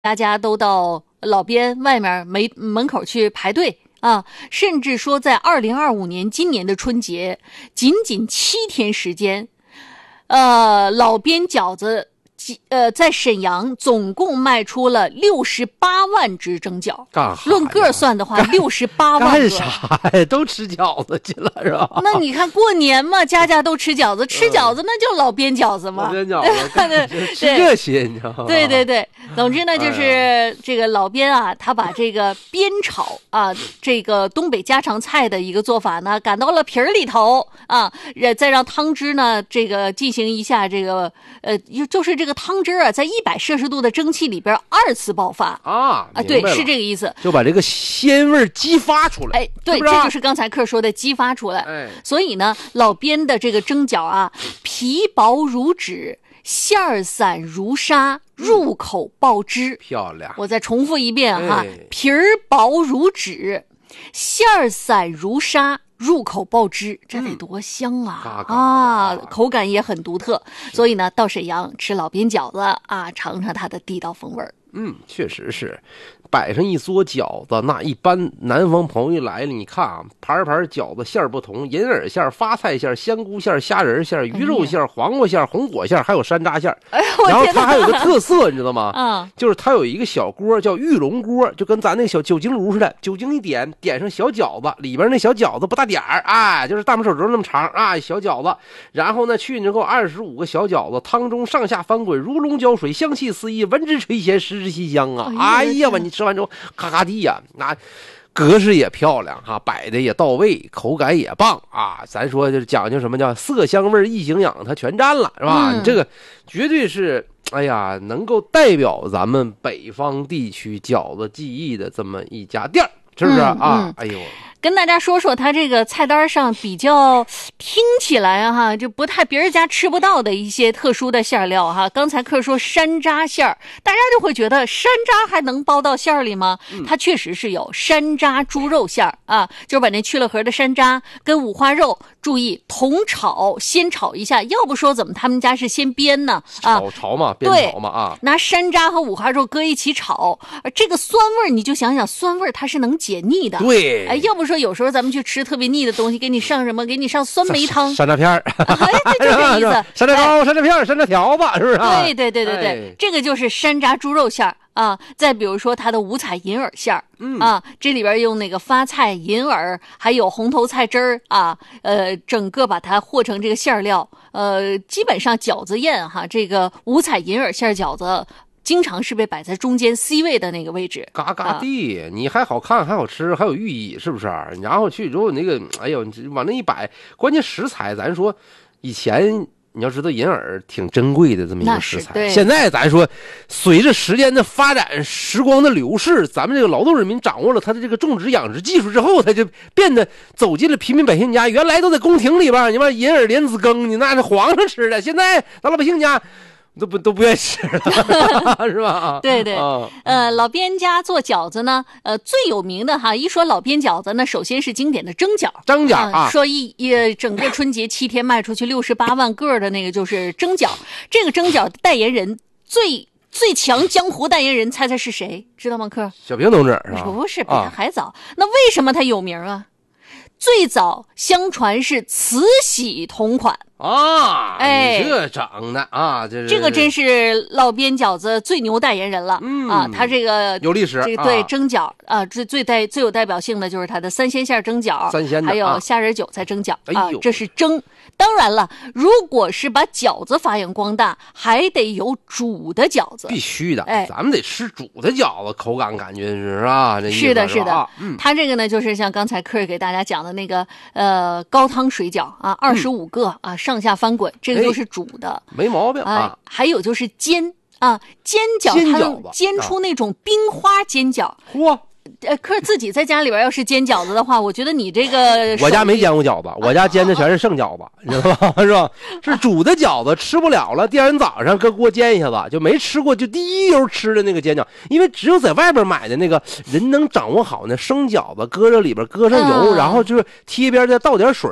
大家都到老边外面门口去排队啊，甚至说在2025年今年的春节，仅仅7天时间，老边饺子在沈阳总共卖出了68万只蒸饺，论个算的话，68万个。 干啥呀？都吃饺子去了是吧？ 那你看过年嘛，家家都吃饺子，吃饺子那就老边饺子嘛。 老边饺子，吃这些你知道吗？ 对对对，总之呢，就是这个老边啊，他把这个煸炒啊，这个东北家常菜的一个做法呢，赶到了皮儿里头啊，再让汤汁呢，这个进行一下这个就是这个汤汁啊，在100摄氏度的蒸汽里边2次爆发啊，对，是这个意思， 就把这个鲜味激发出来。 哎，对，这就是刚才克说的激发出来。哎，所以呢，老边的这个蒸饺啊，皮薄如纸，馅儿散如沙，入口爆汁。 漂亮！ 我再重复一遍哈，皮儿薄如纸，馅儿散如沙。入口爆汁，这得多香啊！口感也很独特，所以呢，到沈阳吃老边饺子啊，尝尝它的地道风味儿。 确实是，摆上一桌饺子，那一般南方朋友一来了，你看啊，盘盘饺子馅儿不同，银耳馅、发菜馅、香菇馅、虾仁馅、鱼肉馅、黄瓜馅、红果馅，还有山楂馅。然后它还有个特色，你知道吗？就是它有一个小锅叫玉龙锅，就跟咱那个小酒精炉似的，酒精一点上小饺子，里边那小饺子不大点儿，哎，就是大拇手指头那么长啊，小饺子。然后呢，去之后25个小饺子，汤中上下翻滚，如龙搅水，香气四溢，闻之垂涎，食之细香啊！哎呀吧，你吃完之后咔咔地呀，那格式也漂亮哈，摆的也到位，口感也棒啊！咱说就是讲究什么叫色香味益形养，它全占了是吧？你这个绝对是哎呀，能够代表咱们北方地区饺子技艺的这么一家店，是不是啊？哎呦。 跟大家说说它这个菜单上比较听起来哈，就不太别人家吃不到的一些特殊的馅料哈。刚才克说山楂馅儿，大家就会觉得山楂还能包到馅儿里吗？它确实是有山楂猪肉馅儿啊，就是把那去了核的山楂跟五花肉，注意同炒，先炒一下，要不说怎么他们家是先煸呢？ 炒嘛，煸炒嘛啊， 拿山楂和五花肉搁一起炒，这个酸味你就想想，酸味它是能解腻的。 对， 哎，要不说有时候咱们去吃特别腻的东西，给你上什么？给你上酸梅汤、 山楂片儿， 哎，这就这意思。 山楂糕、山楂片、山楂条子，是不是？ 对，这个就是山楂猪肉馅儿啊。再比如说它的五彩银耳馅儿，啊，这里边用那个发菜、银耳，还有红头菜汁儿啊，整个把它和成这个馅料，基本上饺子宴哈，这个五彩银耳馅饺子。经常是被摆在中间 C 位的那个位置， 嘎嘎地，你还好看，还好吃，还有寓意，是不是？然后去之后那个，哎呦，往那一摆，关键食材，咱说以前你要知道银耳挺珍贵的这么一个食材，现在咱说随着时间的发展，时光的流逝，咱们这个劳动人民掌握了他的这个种植养殖技术之后，他就变得走进了平民百姓家。原来都在宫廷里边，你把银耳莲子羹，你那是皇上吃的，现在到老百姓家。都不愿意吃了，是吧？ 对，老边家做饺子呢，最有名的哈，一说老边饺子呢，首先是经典的蒸饺，说整个春节7天卖出去68万个的那个就是蒸饺，这个蒸饺的代言人最强江湖代言人，猜猜是谁？知道吗？克小平同志是吧？ 不是，比他还早。那为什么他有名啊？最早相传是慈禧同款啊！哎，这整的啊， 这个真是老边饺子最牛代言人了。啊，他这个有历史， 这个对蒸饺啊，最有代表性的就是他的三鲜馅蒸饺，还有虾仁韭菜蒸饺啊，这是蒸。当然了，如果是把饺子发扬光大，还得有煮的饺子， 必须的。哎，咱们得吃煮的饺子，口感感觉是吧？ 是的，是的。他这个呢，就是像刚才克儿给大家讲的那个高汤水饺啊，25个啊，上下翻滚，这个就是煮的， 没毛病啊。 还有就是煎啊，煎饺它能煎出那种冰花煎饺。 嚯！ 可是自己在家里边要是煎饺子的话，我觉得你这个我家没煎过饺子，我家煎的全是剩饺子，你知道吧？是吧？是煮的饺子吃不了了，第二天早上搁锅煎一下子，就没吃过就第一油吃的那个煎饺，因为只有在外边买的那个人能掌握好那生饺子，搁这里边搁上油，然后就是贴边再倒点水。